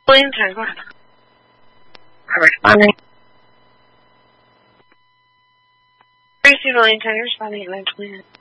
William 10, go ahead. I'm responding. Tracy William 10, you're responding at 9:29.